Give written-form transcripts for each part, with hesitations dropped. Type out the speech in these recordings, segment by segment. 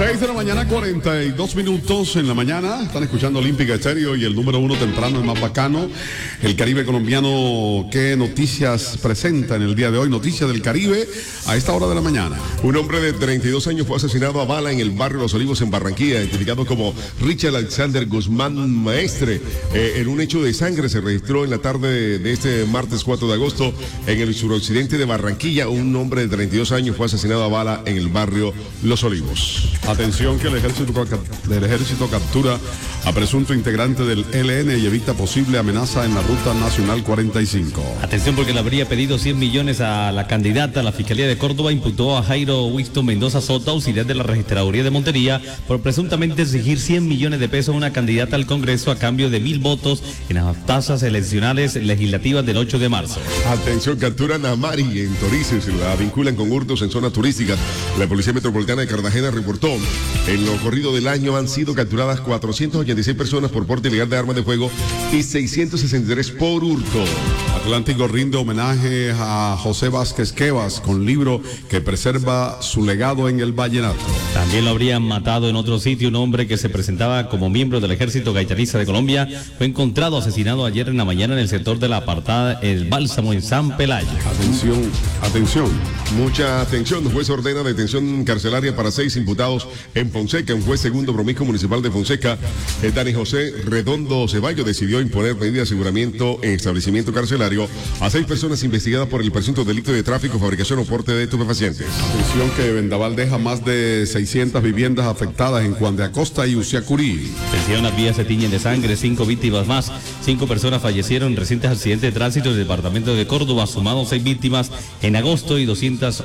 6 de la mañana, 42 minutos en la mañana. Están escuchando Olímpica Estéreo y el número uno temprano, el más bacano, el Caribe colombiano. ¿Qué noticias presenta en el día de hoy? Noticias del Caribe a esta hora de la mañana. Un hombre de 32 años fue asesinado a bala en el barrio Los Olivos en Barranquilla, identificado como Richard Alexander Guzmán Maestre. En un hecho de sangre se registró en la tarde de este martes 4 de agosto en el suroccidente de Barranquilla. Un hombre de 32 años fue asesinado a bala en el barrio Los Olivos. Atención que el ejército captura a presunto integrante del ELN y evita posible amenaza en la ruta nacional 45. Atención porque le habría pedido 100 millones a la candidata. La Fiscalía de Córdoba imputó a Jairo Winston Mendoza Soto, auxiliar de la Registraduría de Montería, por presuntamente exigir 100 millones de pesos a una candidata al Congreso a cambio de 1.000 votos en las tasas eleccionales legislativas del 8 de marzo. Atención, capturan a Mari en Torices, la vinculan con hurtos en zonas turísticas. La Policía Metropolitana de Cartagena reportó: en lo corrido del año han sido capturadas 486 personas por porte ilegal de armas de fuego y 663 por hurto. Atlántico rinde homenaje a José Vázquez Quevas con libro que preserva su legado en el vallenato. También lo habrían matado en otro sitio. Un hombre que se presentaba como miembro del Ejército Gaitanista de Colombia fue encontrado asesinado ayer en la mañana en el sector de la apartada El Bálsamo en San Pelayo. Atención. Mucha atención. Juez ordena detención carcelaria para 6 imputados en Fonseca. Un juez segundo promiscuo municipal de Fonseca, Dani José Redondo Ceballos, decidió imponer medida de aseguramiento en establecimiento carcelario a 6 personas investigadas por el presunto delito de tráfico, fabricación o porte de estupefacientes. Atención que Vendaval deja más de 600 viviendas afectadas en Juan de Acosta y Uciacurí. Atención, las vías se tiñen de sangre, 5 víctimas más. 5 personas fallecieron en recientes accidentes de tránsito del departamento de Córdoba, sumados 6 víctimas en agosto y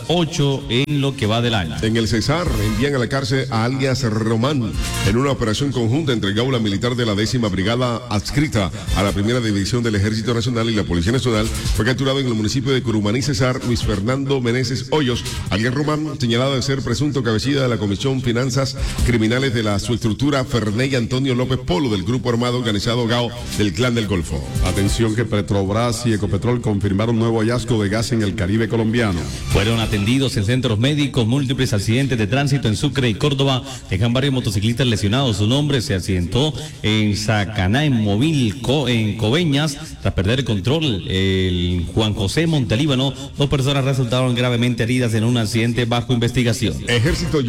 208 en lo que va del año. En el Cesar envían a la cárcel a alias Román en una operación conjunta entre el Gaula Militar de la 10ª Brigada adscrita a la Primera División del Ejército Nacional y la Policía Nacional. Fue capturado en el municipio de Curumaní Cesar Luis Fernando Meneses Hoyos, alias Román, señalado de ser presunto cabecilla de la Comisión Finanzas Criminales de la subestructura Ferney Antonio López Polo del grupo armado organizado GAO del Clan del Golfo. Atención que Petrobras y Ecopetrol confirmaron nuevo hallazgo de gas en el Caribe colombiano. Fueron atendidos en centros médicos. Múltiples accidentes de tránsito en Sucre y Córdoba dejan varios motociclistas lesionados. Un hombre se accidentó en Sacaná, en Móvil, en Coveñas, tras perder el control. El Juan José Montelíbano, 2 personas resultaron gravemente heridas en un accidente bajo investigación. Ejército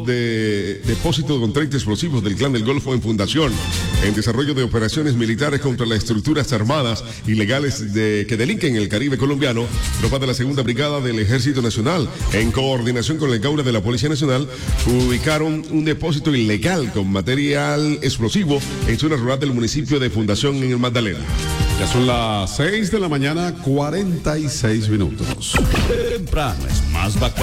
de depósito con 30 explosivos del Clan del Golfo en fundación, en desarrollo de operaciones militares contra las estructuras armadas ilegales que delinquen en el Caribe colombiano. Tropas de la 2ª Brigada del Ejército Nacional, en coordinación con el Gaula de la Policía Nacional, ubicaron un depósito ilegal con material explosivo en zona rural del municipio de Fundación en el Magdalena. Ya son las 6 de la mañana, 46 minutos. Temprano es más bacano.